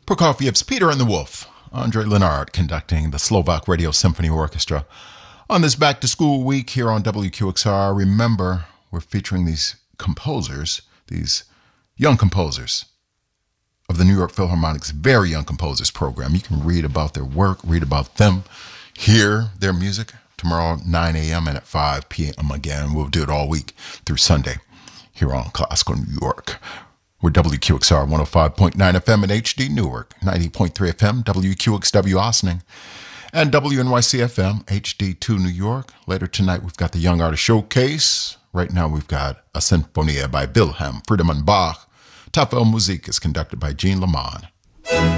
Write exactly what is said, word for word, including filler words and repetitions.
Prokofiev's Peter and the Wolf. Andre Lenard conducting the Slovak Radio Symphony Orchestra. On this back-to-school week here on W Q X R, remember, we're featuring these composers, these young composers of the New York Philharmonic's Very Young Composers program. You can read about their work, read about them, hear their music tomorrow at nine a.m. and at five p.m. again. We'll do it all week through Sunday here on Classical New York. We're W Q X R one oh five point nine F M in H D Newark, ninety point three F M, W Q X W Ossining, and W N Y C F M, H D two New York. Later tonight, we've got the Young Artist Showcase. Right now, we've got a Sinfonia by Wilhelm Friedemann Bach. Tafel Musik is conducted by Jean Lamond.